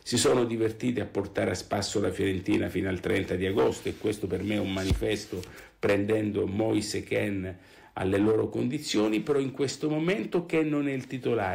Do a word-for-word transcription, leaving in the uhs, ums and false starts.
si sono divertiti a portare a spasso la Fiorentina fino al trenta di agosto, e questo per me è un manifesto, prendendo Moise Kean alle loro condizioni, però in questo momento Kean non è il titolare.